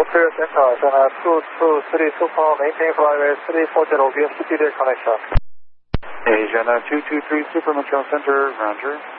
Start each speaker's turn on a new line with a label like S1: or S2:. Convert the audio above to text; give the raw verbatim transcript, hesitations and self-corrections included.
S1: Superior Center, Center two two three Super, maintain flyway three forty V S T P connection.
S2: Asiana two two three Super Macau Center, Roger.